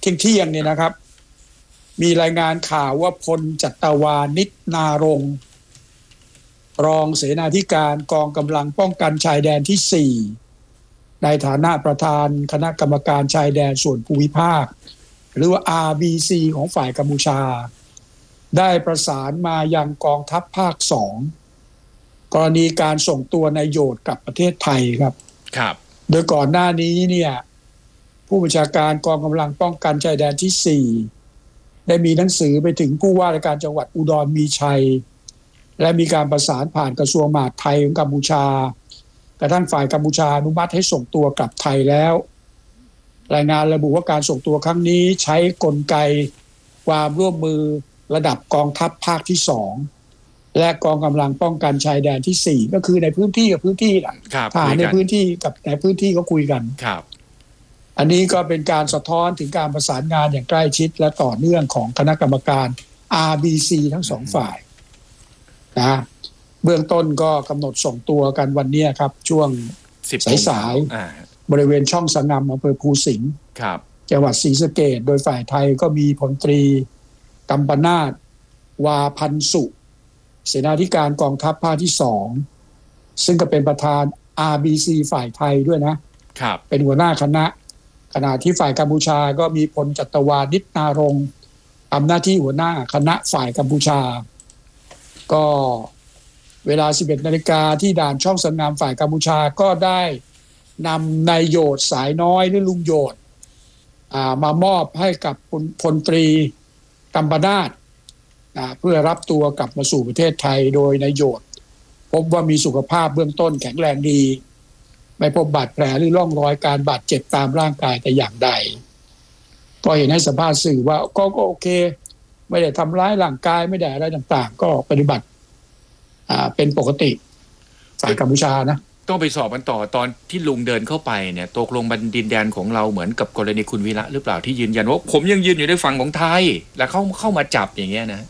D: เที่ยงๆเนี่ยนะครับมีรายงานข่าวว่าพลจัตวานิชนารงค์รองเสนาธิการกองกำลังป้องกันชายแดนที่สี่ในฐานะประธานคณะกรรมการชายแดนส่วนภูมิภาคหรือว่า อาร์ บี ซี ของฝ่ายกัมพูชาได้ประสานมายังกองทัพภาคสองกรณีการส่งตัวนายโยชน์กลับประเทศไทยครับ
C: ครับ
D: โดยก่อนหน้านี้เนี่ยผู้บัญชาการกองกำลังป้องกันชายแดนที่สี่ได้มีหนังสือไปถึงผู้ว่าราชการจังหวัดอุดรมีชัยและมีการประสานผ่านกระทรวงมหาดไทยของกัมพูชากระทั่งฝ่ายกัมพูชาอนุมัติให้ส่งตัวกลับไทยแล้วรายงานระบุว่าการส่งตัวครั้งนี้ใช้กลไกความร่วมมือระดับกองทัพภาคที่สองและกองกำลังป้องกันชายแดนที่สี่ก็คือในพื้นที่กับพื้นที่แหละทหารในพื้นที่กับในพื้นที่ก็คุยกัน
C: ครับ
D: อันนี้ก็เป็นการสะท้อนถึงการประสานงานอย่างใกล้ชิดและต่อเนื่องของคณะกรรมการ อาร์ บี ซี ทั้งสองฝ่ายนะเบื้องต้นก็กำหนดส่งตัวกันวันนี้ครับช่วงสายๆบริเวณช่องสะงำอำเภอภูสิงห์จังหวัดศรีสะเกษโดยฝ่ายไทยก็มีพลตรีกัมปนาทวาพันสุเสนาธิการกองทัพภาคที่สองซึ่งก็เป็นประธาน อาร์ บี ซี ฝ่ายไทยด้วยนะครับเป็นหัวหน้าคณะขณะที่ฝ่ายกัมพูชาก็มีพลจัตวานิชนารงค์ทำหน้าที่หัวหน้าคณะฝ่ายกัมพูชาก็เวลา สิบเอ็ดนาฬิกาที่ด่านช่องสงามฝ่ายกัมพูชาก็ได้นำนายโยชน์สายน้อยหรือลุงโยชน์มามอบให้กับพลตรีกัมปนาทเพื่อรับตัวกลับมาสู่ประเทศไทยโดยนายโยชน์พบว่ามีสุขภาพเบื้องต้นแข็งแรงดีไม่พบบาดแผลหรือร่องรอยการบาดเจ็บตามร่างกายแต่อย่างใดก็เห็นให้สัมภาษณ์สื่อว่าก็โอเคไม่ได้ทำร้ายร่างกายไม่ได้อะไรต่างๆก็ปฏิบัติอ่าเป็นปกติฝ่ายกัมพูชานะ
C: ต้องไปสอบกันต่อตอนที่ลุงเดินเข้าไปเนี่ยตกลงบันดินแดนของเราเหมือนกับกรณีคุณวีระหรือเปล่าที่ยืนยันว่าผมยังยืนอยู่ในฝั่งของไทยแล้วเขาเข้ามาจับอย่างเงี้ยนะ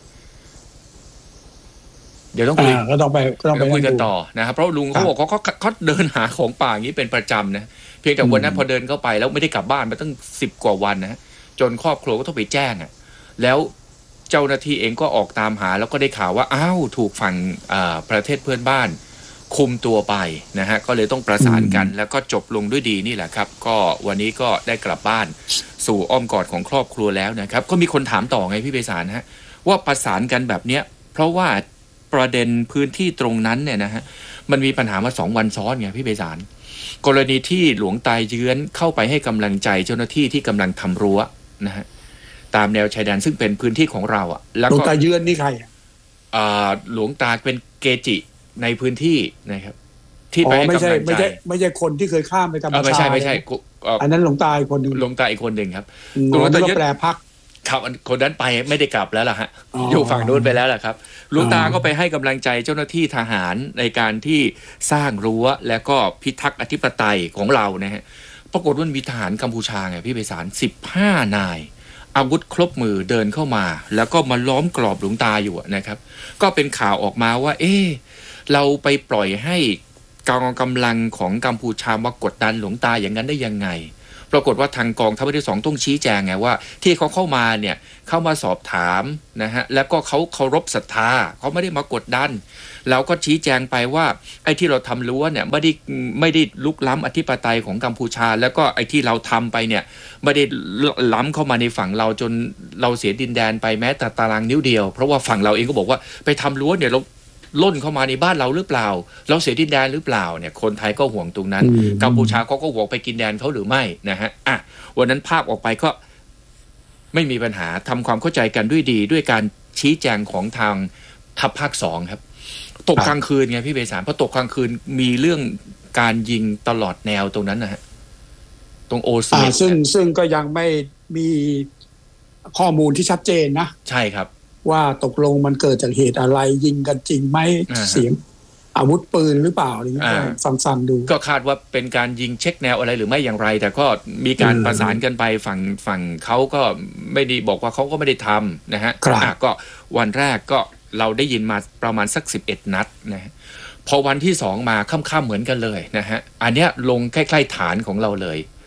C: เดี๋ยวต้องคุย
D: ก็ต้องไปก็ต้องไป
C: คุยกันต่อนะครับเพราะลุงเขาบอกเขาเขาเขาเดินหาของป่าอย่างนี้เป็นประจำนะเพียงแต่วันนั้นพอเดินเข้าไปแล้วไม่ได้กลับบ้านมาตั้งสิบกว่าวันนะจนครอบครัวก็ต้องไปแจ้งอ่ะแล้วเจ้าหน้าที่เองก็ออกตามหาแล้วก็ได้ข่าวว่าอ้าวถูกฝั่งประเทศเพื่อนบ้านคุมตัวไปนะฮะก็เลยต้องประสานกันแล้วก็จบลงด้วยดีนี่แหละครับก็วันนี้ก็ได้กลับบ้านสู่อ้อมกอดของครอบครัวแล้วนะครับก็มีคนถามต่อไงพี่ไพศาลฮะว่าประสานกันแบบเนี้ยเพราะว่าประเด็นพื้นที่ตรงนั้นเนี่ยนะฮะมันมีปัญหามาสองวันซ้อนไงพี่ไพศาลกรณีที่หลวงตาเยื้อนเข้าไปให้กำลังใจเจ้าหน้าที่ที่กำลังทำรั้วนะฮะตามแนวชายแดนซึ่งเป็นพื้นที่ของเราอ่ะ
D: แล้วก็หลวงตาเยื้อนนี่ใคร
C: อ่าหลวงตาเป็นเกจิในพื้นที่นะครับที่ไปให้กำลังใจ
D: ไม่ใช่ไม่ใช่คนที่เคยข้ามไปกัมพูชา
C: ไม่ใช่ไม่ใช่
D: อันนั้นหลวงตาอีกคนนึง
C: หลวงตาอีกคนหนึ่งครับ
D: หลวงตาแปลพัก
C: ครับคนนั้นไปไม่ได้กลับแล้วล่ะฮะอยู่ฝั่งนู้นไปแล้วล่ะครับหลวงตาก็ไปให้กำลังใจเจ้าหน้าที่ทหารในการที่สร้างรั้วและก็พิทักษ์อธิปไตยของเรานะฮะปรากฏว่ามีทหารกัมพูชาไงพี่ไพศาลสิบห้านายอาวุธครบมือเดินเข้ามาแล้วก็มาล้อมกรอบหลวงตาอยู่นะครับก็เป็นข่าวออกมาว่าเอ๊ะเราไปปล่อยให้กองกำลังของกัมพูชามากดดันหลวงตาอย่างนั้นได้ยังไงปรากฏว่าทางกองทัพภาคที่สองต้องชี้แจงไงว่าที่เขาเข้ามาเนี่ยเข้ามาสอบถามนะฮะแล้วก็เขาเคารพศรัทธาเขาไม่ได้มากดดันเราก็ชี้แจงไปว่าไอ้ที่เราทำรั้วเนี่ยไม่ได้ไม่ได้ลุกล้ำอธิปไตยของกัมพูชาแล้วก็ไอ้ที่เราทำไปเนี่ยไม่ได้ล้ำเข้ามาในฝั่งเราจนเราเสียดินแดนไปแม้แต่ตารางนิ้วเดียวเพราะว่าฝั่งเราเองก็บอกว่าไปทำรั้วเนี่ยเราล่นเข้ามาในบ้านเราหรือเปล่าเราเสียดินแดนหรือเปล่าเนี่ยคนไทยก็ห่วงตรงนั้นกัมพูชาเขาก็ห่วงไปกินแดนเขาหรือไม่นะฮะอ่ะวันนั้นภาพออกไปก็ไม่มีปัญหาทำความเข้าใจกันด้วยดีด้วยการชี้แจงของทางทัพภาคสองครับตกกลางคืนไงพี่ไพศาลพอตกกลางคืนมีเรื่องการยิงตลอดแนวตรงนั้นนะฮะตรงโอซี
D: ซึ่งซึ่งก็ยังไม่มีข้อมูลที่ชัดเจนนะ
C: ใช่ครับ
D: ว่าตกลงมันเกิดจากเหตุอะไรยิงกันจริงไหมเสียงอาวุธปืนหรือเปล่าอะไรเงี้ยฟังฟังดู
C: ก็คาดว่าเป็นการยิงเช็คแนวอะไรหรือไม่อย่างไรแต่ก็มีการประสานกันไปฝั่งฝั่งเขาก็ไม่ได้บอกว่าเขาก็ไม่ได้ทำนะฮะก็วันแรกก็เราได้ยินมาประมาณสักสิบเอ็ดนัดนะฮะพอวันที่สองมาค่ำๆเหมือนกันเลยนะฮะอันเนี้ยลงใกล้ๆฐานของเราเลย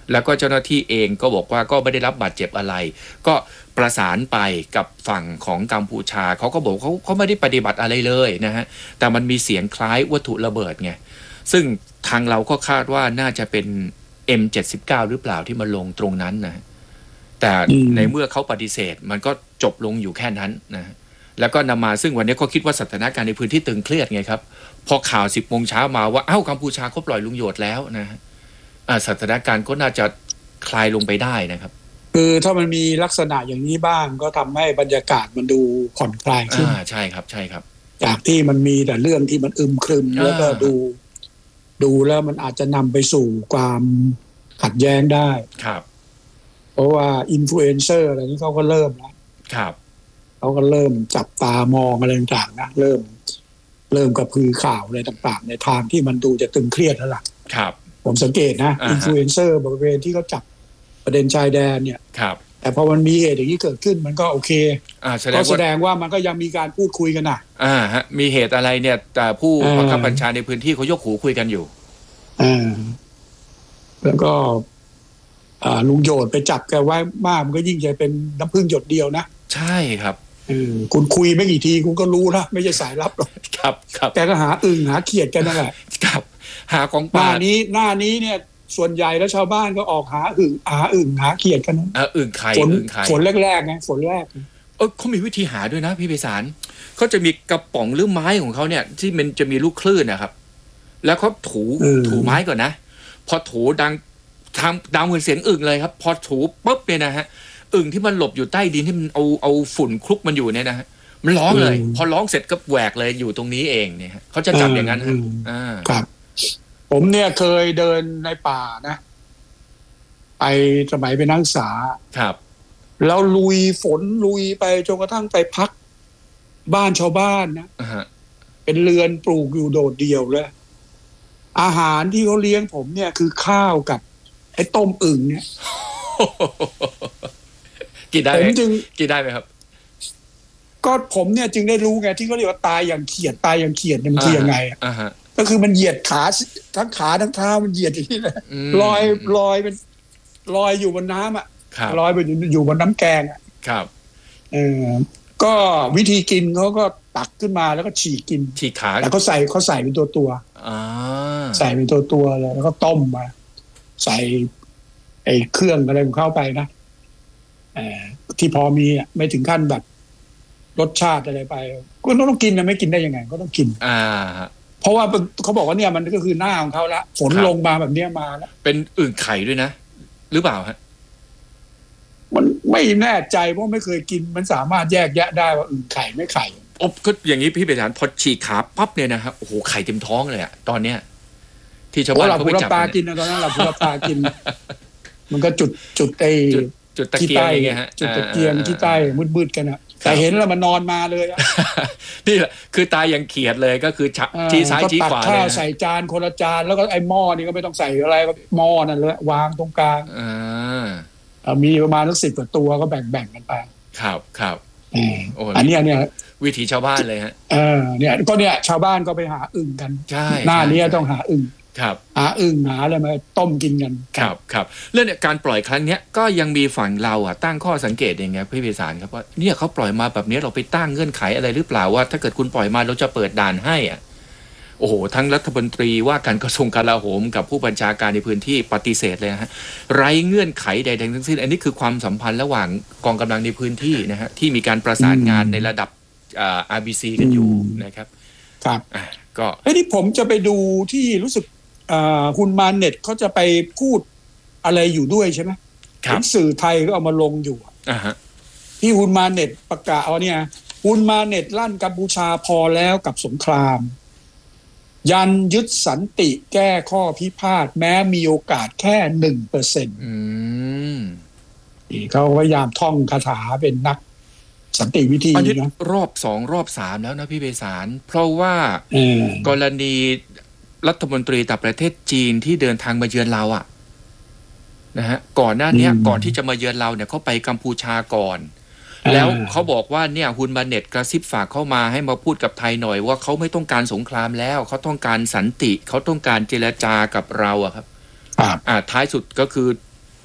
C: แล้วก็เจ้าหน้าที่เองก็บอกว่าก็ไม่ได้รับบาดเจ็บอะไรก็ประสานไปกับฝั่งของกัมพูชาเขาก็บอกเขาเขาไม่ได้ปฏิบัติอะไรเลยนะฮะแต่มันมีเสียงคล้ายวัตถุระเบิดไงซึ่งทางเราก็คาดว่าน่าจะเป็น เอ็ม เจ็ดสิบเก้า หรือเปล่าที่มาลงตรงนั้นนะแต่ในเมื่อเขาปฏิเสธมันก็จบลงอยู่แค่นั้นนะแล้วก็นำมาซึ่งวันนี้ก็คิดว่าสถานการณ์ในพื้นที่ตึงเครียดไงครับพอข่าวสิบโมงเช้ามาว่าเอ้ากัมพูชาเขาปล่อยลุงโยดแล้วนะอ่าสถานการณ์ก็น่าจะคลายลงไปได้นะครับ
D: คือถ้ามันมีลักษณะอย่างนี้บ้างก็ทำให้บรรยากาศมันดูผ่อนคลายขึ้น
C: อ่าใช่ครับใช่ครับ
D: จากที่มันมีแต่เรื่องที่มันอึมครึมแล้วก็ดูดูแล้วมันอาจจะนำไปสู่ความขัดแย้งได้
C: ครับ
D: เพราะว่าอินฟลูเอนเซอร์อะไรนี้เขาก็เริ่มแล้ว
C: ครับ
D: เขาก็เริ่มจับตามองอะไรต่างๆนะเริ่มเริ่มกระพือข่าวอะไรต่างๆในทางที่มันดูจะตึงเครียดแล้วล่ะ
C: ครับ
D: ผมสังเกตนะอินฟลูเอนเซอร์บริเวณที่เขาจับประเด็นชายแดนเนี่ย
C: ครับ
D: แต่พอมันมีเหตุอย่างนี้เกิดขึ้นมันก็โอเค
C: อ่าแสดง
D: ก็แสดงว่ามันก็ยังมีการพูดคุยกันนะ
C: อ่าฮะมีเหตุอะไรเนี่ยแต่ผู้บังคับบัญชาในพื้นที่เขายกหูคุยกันอยู่
D: อ่าแล้วก็อ่าลุงโยดไปจับแกไว้มากมันก็ยิ่งจะเป็นน้ำพึ่งหยดเดียวนะ
C: ใช่ครับ
D: เออคุณคุยไม่กี่ทีคุณก็รู้นะไม่ใช่สายลับหรอก
C: ครับครับ
D: แกก็หาอึ่งหาเขียดกันนั่นแหละ
C: ครับหาของ
D: ป่าหน้านี้หน้านี้เนี่ยส่วนใหญ่แล้วชาวบ้านก็ออกหาอึ่งหาอึ่งหาเขียดกันนะ
C: อ่าอึ่งไข่
D: อึ่งไข่ฝนแรกๆไงฝนแรก
C: เออเขามีวิธีหาด้วยนะพี่ไพศาลเขาจะมีกระป๋องหรือไม้ของเขาเนี่ยที่มันจะมีลูกคลื่นนะครับแล้วเขาถูถูไม้ก่อนนะพอถูดังทำดังเหมือนเสียงอึ่งเลยครับพอถูปุ๊บเนี่ยนะฮะอึ่งที่มันหลบอยู่ใต้ดินที่มันเอาเอาฝุ่นคลุกมันอยู่เนี่ยนะฮะมันร้องเลยพอร้องเสร็จก็แหวกเลยอยู่ตรงนี้เองเนี่ยเขาจะจับอย่างนั้นฮะอ่า
D: ครับผมเนี่ยเคยเดินในป่านะไปสมัยเป็นนักศึกษา
C: ครับ
D: แล้วลุยฝนลุยไปจนกระทั่งไปพักบ้านชาวบ้านนะ
C: uh-huh.
D: เป็นเรือนปลูกอยู่โดดเดี่ยวเลยอาหารที่เขาเลี้ยงผมเนี่ยคือข้าวกับไอ้ต้มอึ่งเนี่ย
C: กินได้ไหมผมจึงกินได้ไหมครับ
D: ก็ผมเนี่ยจึงได้รู้ไงที่เขาเรียกว่าตายอย่างเขียดตายอย่างเขียดเนี่ยมันคือยังไงอ่ะ
C: uh-huh.
D: ก็คือมันเหยียดขาทั้งขาทั้งเท้ามันเหยียดอย่างนี้เลยลอยลอยเป็นลอยอยู่บนน้ำอ่ะลอยไปอยู่บนน้ำแกงอ่ะ
C: ครับ
D: เออก็วิธีกินเขาก็ตักขึ้นมาแล้วก็ฉีกกิน
C: ฉีกขา
D: แล้วเขาใส่เขาใส่เป็นตัวตัวใส่เป็นตัวตัวเลยแล้วก็ต้มมาใส่ไอ้เครื่องอะไรของเข้าไปนะเออที่พอมีอ่ะไม่ถึงขั้นแบบรสชาติอะไรไปก็ต้องกินนะไม่กินได้ยังไงก็ต้องกิน
C: อ่า
D: เพราะว่าเขาบอกว่าเนี่ยมันก็คือหน้าของเขาละฝนลงมาแบบนี้มาแล้ว
C: เป็นอึ่งไข่ด้วยนะหรือเปล่าฮะ
D: มันไม่แน่ใจเพราะไม่เคยกินมันสามารถแยกแยะได้ว่าอึ่งไข่ไม่ไข่
C: อบก็อย่างนี้พี่ไพศาลพอฉีกขาปั๊บเนี่ยนะครับโอ้โหไข่เต็มท้องเลยอะตอนเนี้ยที่ชาวบ้านเขาไปจับ
D: ปลากินนะตอนนั้นเราปลากินมันก็จุดจุดไอ้
C: จุดตะเกียงไงฮะ
D: จุดตะเกียงที่ใต้มืดๆกันอะแต่เห็นแล้วมันนอนมาเลย
C: นี่แหละคือตายอย่างเขียดเลยก็คือชี้ซ้ายชี้ขวาเลย
D: ข้าวใส่จานคนละจานแล้วก็ไอ้หม้อนี่ก็ไม่ต้องใส่อะไรหม้อนั่นเลยวางตรงกลางมีประมาณสักสิบกว่าตัวก็แบ่งๆกันไป
C: ครับครับ
D: อันนี้เนี่ย
C: วิถีชาวบ้านเลยฮะ
D: เออเนี่ยก็เนี่ยชาวบ้านก็ไปหาอึ่งกัน
C: ใช่
D: หน้านี้ต้องหาอึ่ง
C: ครับ
D: หาอึ่งหาอะไรมาต้มกินกัน
C: ครับครับเรื่องเนี่ยการปล่อยครั้งเนี้ยก็ยังมีฝั่งเราอ่ะตั้งข้อสังเกตอย่างเงี้ยพี่ไพศาลครับว่าเนี่ยเขาปล่อยมาแบบนี้เราไปตั้งเงื่อนไขอะไรหรือเปล่าว่าถ้าเกิดคุณปล่อยมาเราจะเปิดด่านให้อ่ะโอ้โหทั้งรัฐมนตรีว่าการกระทรวงกลาโหมกับผู้บัญชาการในพื้นที่ปฏิเสธเลยนะฮะไร้เงื่อนไขใดๆทั้งสิ้นอันนี้คือความสัมพันธ์ระหว่างกองกำลังในพื้นที่นะฮะที่มีการประสานงานในระดับอ่า อาร์ บี ซี กันอยู่นะครับ
D: ครับ
C: อ่าก็
D: ไอ้นี่ผมจะไปดูที่รู้สึกอ่าคุณมาเน็ตเขาจะไปพูดอะไรอยู่ด้วยใช่ไหม
C: ครับ
D: สื่อไทยก็เอามาลงอยู่
C: อ่าฮะ
D: ที่คุณมาเน็ตประกาศเอาเนี่ยคุณมาเน็ตลั่นกัมพูชาพอแล้วกับสงครามยันยึดสันติแก้ข้อพิพาทแม้มีโอกาสแค่หนึ่งเปอร์เซ็นต์เขาพยายามท่องคาถาเป็นนักสันติวิธีนะ
C: รอบสองรอบสามแล้วนะพี่ไพศาลเพราะว่ากรณีรัฐมนตรีต่างประเทศจีนที่เดินทางมาเยือนเราอ่ะนะฮะก่อนหน้านี้ก่อนที่จะมาเยือนเราเนี่ยเขาไปกัมพูชาก่อนแล้วเขาบอกว่าเนี่ยฮุนมาเน็ตกระซิบฝากเข้ามาให้มาพูดกับไทยหน่อยว่าเขาไม่ต้องการสงครามแล้วเขาต้องการสันติเขาต้องการเจรจากับเราอะครับอ่าท้ายสุดก็คือ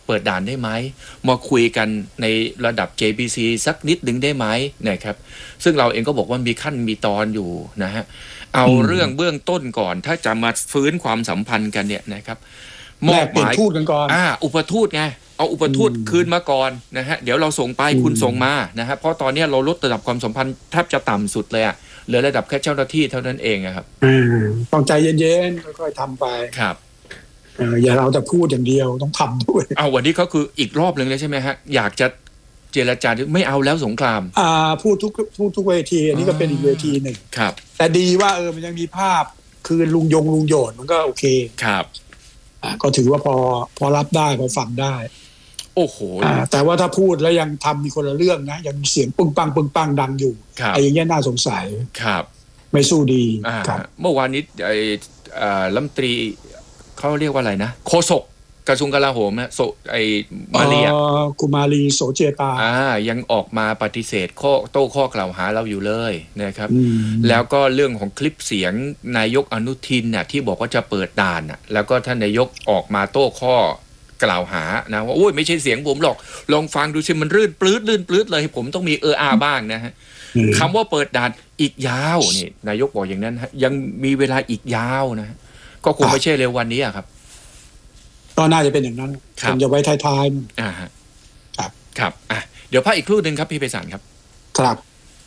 C: เปิดด่านได้ไหมมาคุยกันในระดับ เจ บี ซี สักนิดนึงได้ไหมนะครับซึ่งเราเองก็บอกว่ามีขั้นมีตอนอยู่นะฮะเอาเรื่องเบื้องต้นก่อนถ้าจะมาฟื้นความสัมพันธ์กันเนี่ยนะครับมอบหมาย
D: ทูตกันก่อน
C: อ่าอุปทูตไงเอาอุปทูตคืนมาก่อนนะฮะเดี๋ยวเราส่งไปคุณส่งมานะฮะเพราะตอนนี้เราลดระดับความสัมพันธ์แทบจะต่ำสุดเลยอะเหลือระดับแค่เจ้าหน้าที่เท่านั้นเองครับ
D: ต้องใจเย็นๆค่อยๆทำไป
C: ครับ
D: อย่าเราแต่พูดอย่างเดียวต้องทำด้วย
C: เอาวันนี้ก็คืออีกรอบหนึ่งเลยใช่ไหมฮะอยากจะเจรจาไม่เอาแล้วสงคราม
D: อ่าพูดทุกพูดทุกเวทีอันนี้ก็เป็นอีกเวทีหนึ่ง
C: ครับ
D: แต่ดีว่าเออมันยังมีภาพคือลุงยงลุงโยนมันก็โอเค
C: ครับ
D: อ่าก็ถือว่าพอพอรับได้พอฟังได้
C: โอ้โห
D: อ่าแต่ว่าถ้าพูดแล้วยังทำมีคนละเรื่องนะยังมีเสียงปึ้งปังปึ้งปังดังอยู่ไอ้อย่างเงี้ยน่าสงสัย
C: ครับ
D: ไม่สู้ดี
C: ครับเมื่อวานนี้ไอ้รัฐมนตรีเขาเรียกว่าอะไรนะโฆษกกระทรวงกลาโหมนะโซไอ้มาลี
D: กุมารีโสเจตา
C: อ่ายังออกมาปฏิเสธข้อโต้ข้อกล่าวหาเราอยู่เลยนะครับแล้วก็เรื่องของคลิปเสียงนายกอนุทินน่ะที่บอกว่าจะเปิดด่านน่ะแล้วก็ท่านนายกออกมาโต้ข้อกล่าวหานะว่าโอ้ยไม่ใช่เสียงผมหรอกลองฟังดูสิมันรื่นปลื้ดลื่นปลื้ดเลยผมต้องมีเอออาบ้างนะฮะคำว่าเปิดด่านอีกยาวนี่นายกบอกอย่างนั้นฮะยังมีเวลาอีกยาวนะก็คงไม่ใช่เร็ววันนี้ครับ
D: ก็น่าจะเป็นอย่างนั้นคงจะไว้ท้าย
C: ๆอ่าฮะ
D: ครับ
C: ครับอ่ะเดี๋ยวพักอีกครู่นึงครับพี่ไพศาลครับ
D: ครับ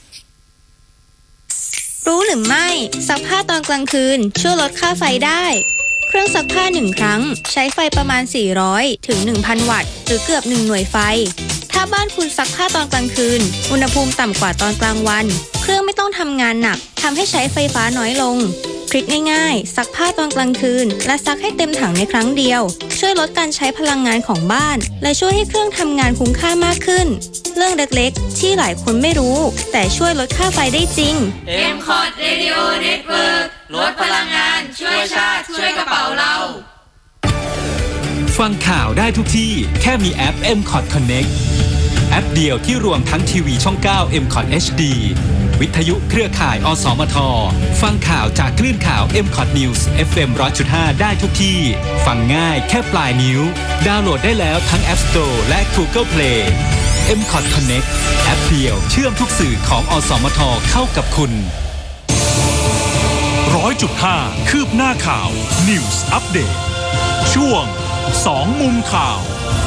E: รู้หรือไม่ซักผ้าตอนกลางคืนช่วยลดค่าไฟได้เครื่องซักผ้าหนึ่งครั้งใช้ไฟประมาณสี่ร้อยถึง หนึ่งพัน วัตต์หรือเกือบหนึ่งหน่วยไฟถ้าบ้านคุณซักผ้าตอนกลางคืนอุณหภูมิต่ำกว่าตอนกลางวันเครื่องไม่ต้องทำงานหนักทำให้ใช้ไฟฟ้าน้อยลงทริคง่ายๆซักผ้าตอนกลางคืนและซักให้เต็มถังในครั้งเดียวช่วยลดการใช้พลังงานของบ้านและช่วยให้เครื่องทำงานคุ้มค่ามากขึ้นเรื่องเล็กๆที่หลายคนไม่รู้แต่ช่วยลดค่าไฟได้จริง
G: เอ็ม คอร์ด Radio Network ลดพลังงานช่วยชาติช่วยกระเป๋าเรา
A: ฟังข่าวได้ทุกที่แค่มีแอป เอ็ม คอร์ด Connect แอปเดียวที่รวมทั้งทีวีช่องเก้า เอ็ม คอร์ด เอช ดี วิทยุเครือข่ายอสมทฟังข่าวจากคลื่นข่าว เอ็ม คอร์ด News เอฟ เอ็ม หนึ่งร้อยจุดห้า ได้ทุกที่ฟังง่ายแค่ปลายนิ้วดาวน์โหลดได้แล้วทั้ง App Store และ Google Play เอ็ม คอร์ด Connect แอปเดียวเชื่อมทุกสื่อของอสมทเข้ากับคุณร้อยจุดห้าคืบหน้าข่าว News Update ช่วงสองมุมข่าว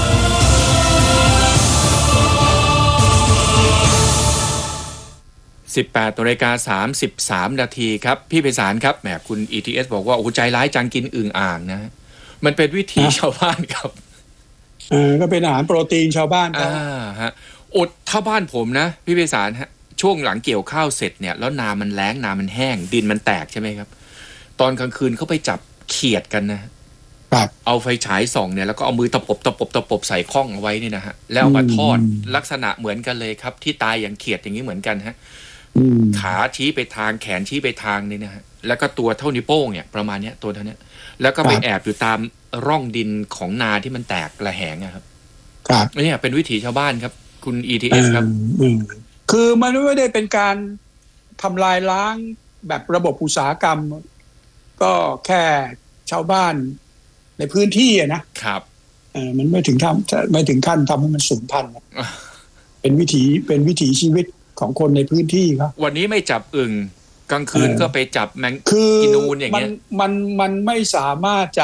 C: สิบแปดนาฬิกาสามสิบสามนาทีครับพี่ไพศาลครับแหมคุณ อี ที เอส บอกว่าโอ้ใจร้ายจังกินอึ่งอ่างนะมันเป็นวิถีชาวบ้านครับ
D: เออก็เป็นอาหารโปรตีนชาวบ้านครับ
C: อ่าฮะอดถ้าบ้านผมนะพี่ไพศาลฮะช่วงหลังเกี่ยวข้าวเสร็จเนี่ยแล้วนามันแล้งนามันแห้งดินมันแตกใช่ไหมครับตอนกลางคืนเขาไปจับเขียดกันนะเอาไฟฉายส่องเนี่ยแล้วก็เอามือตะปบตะปบตะปบใส่ข้องเอาไว้นี่นะฮะแล้วเอามาทอดลักษณะเหมือนกันเลยครับที่ตายอย่างเขียดอย่างนี้เหมือนกันฮะขาชี้ไปทางแขนชี้ไปทางนี่นะฮะแล้วก็ตัวเท่านิ้วโป้งเนี่ยประมาณเนี้ยตัวเท่านี้แล้วก็ไปแอบอยู่ตามร่องดินของนาที่มันแตกระแหงนะครับ
D: ครับ
C: นี่เป็นวิถีชาวบ้านครับคุณ อี ที เอส ครับ
D: คือมันไม่ได้เป็นการทำลายล้างแบบระบบอุตสาหกรรมก็แค่ชาวบ้านในพื้นที่อะนะครับเออมันไม่ถึงทำไม่ถึงขั้นทำให้มันสูญพันธุ์เป็นวิถีเป็นวิถีชีวิตของคนในพื้นที่ครับ
C: วันนี้ไม่จับอึ่งกลางคืนก็ไปจับแมง
D: อี
C: นูนอย่างเงี้ย
D: มันมันมันไม่สามารถจะ